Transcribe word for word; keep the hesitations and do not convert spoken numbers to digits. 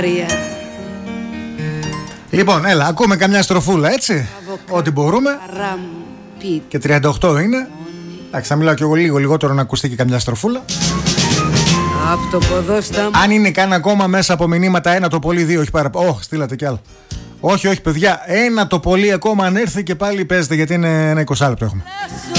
Λοιπόν, έλα, ακούμε καμιά στροφούλα, έτσι. Ό,τι μπορούμε. Και τριάντα οκτώ είναι. Εντάξει, θα μιλάω κι εγώ λίγο λιγότερο να ακουστεί και καμιά στροφούλα. Απ' το ποδόστα... Αν είναι καν ακόμα μέσα από μηνύματα, ένα το πολύ, δύο, όχι παραπάνω. Ωχ, στείλατε κι άλλο. Όχι, όχι, παιδιά, ένα το πολύ ακόμα, αν έρθει και πάλι παίζετε, γιατί είναι ένα είκοσι λεπτό έχουμε.